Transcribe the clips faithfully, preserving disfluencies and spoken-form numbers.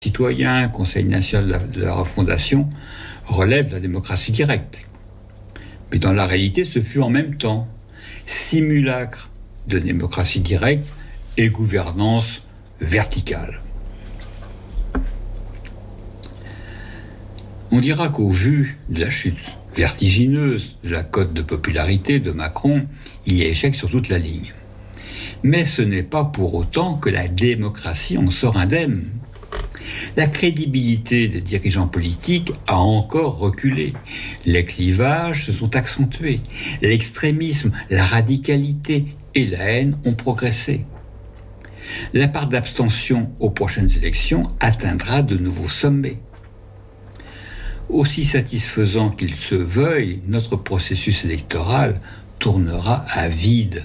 citoyen, Conseil national de la, de la refondation, relèvent de la démocratie directe. Mais dans la réalité, ce fut en même temps simulacre de démocratie directe et gouvernance verticale. On dira qu'au vu de la chute vertigineuse de la cote de popularité de Macron, il y a échec sur toute la ligne. Mais ce n'est pas pour autant que la démocratie en sort indemne. La crédibilité des dirigeants politiques a encore reculé. Les clivages se sont accentués. L'extrémisme, la radicalité et la haine ont progressé. La part d'abstention aux prochaines élections atteindra de nouveaux sommets. Aussi satisfaisant qu'il se veuille, notre processus électoral tournera à vide.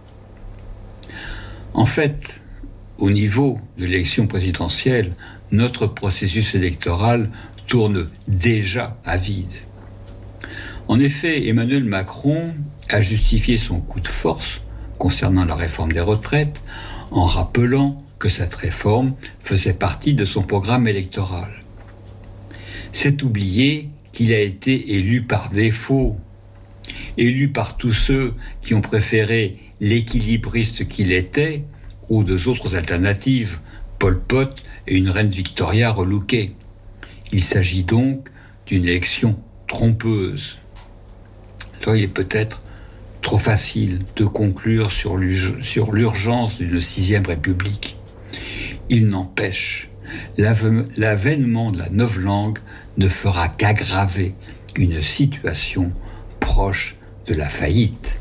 En fait, au niveau de l'élection présidentielle, notre processus électoral tourne déjà à vide. En effet, Emmanuel Macron a justifié son coup de force concernant la réforme des retraites en rappelant que cette réforme faisait partie de son programme électoral. C'est oublier qu'il a été élu par défaut, élu par tous ceux qui ont préféré l'équilibriste qu'il était ou deux autres alternatives, Pol Pot et une reine Victoria relookée. Il s'agit donc d'une élection trompeuse. Alors il est peut-être trop facile de conclure sur l'urgence d'une sixième république. Il n'empêche, l'avènement de la novlangue ne fera qu'aggraver une situation proche de la faillite.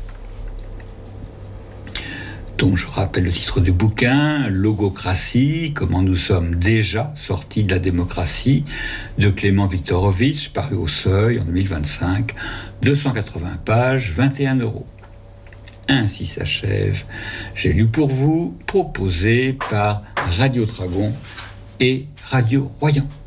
Donc je rappelle le titre du bouquin, Logocratie, comment nous sommes déjà sortis de la démocratie, de Clément Viktorovitch, paru au Seuil en deux mille vingt-cinq, deux cent quatre-vingts pages, vingt et un euros. Ainsi s'achève J'ai lu pour vous, proposé par Radio Dragon et Radio Royan.